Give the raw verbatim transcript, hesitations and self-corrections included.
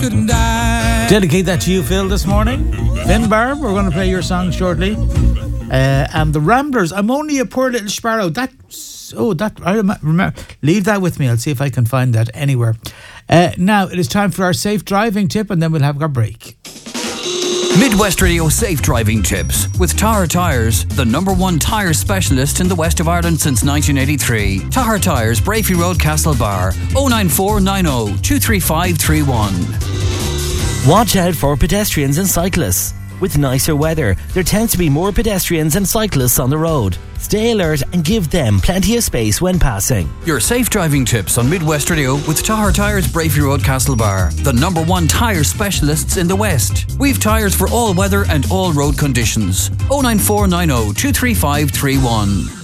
Dedicate that to you, Phil, this morning. Finn Barb, we're going to play your song shortly. Uh, and the Ramblers, I'm only a poor little sparrow. That, oh, that, I remember. Leave that with me. I'll see if I can find that anywhere. Uh, now, it is time for our safe driving tip, and then we'll have our break. Midwest Radio Safe Driving Tips with Tahar Tyres, the number one tyre specialist in the west of Ireland since nineteen eighty-three. Tahar Tyres, Brafey Road, Castlebar, oh nine four nine oh two three five three one. Watch out for pedestrians and cyclists. With nicer weather, there tends to be more pedestrians and cyclists on the road. Stay alert and give them plenty of space when passing. Your safe driving tips on Midwest Radio with Tahar Tyres, Brafey Road, Castlebar, the number one tyre specialists in the West. We've tyres for all weather and all road conditions. oh nine four nine oh two three five three one.